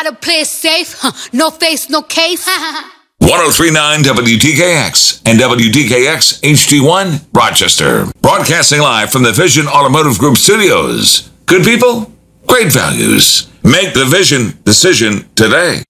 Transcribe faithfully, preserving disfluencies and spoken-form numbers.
gotta play it safe. Huh. No face, no case. one oh three point nine W T K X and W T K X H D one, Rochester. Broadcasting live from the Vision Automotive Group studios. Good people, great values. Make the Vision decision today.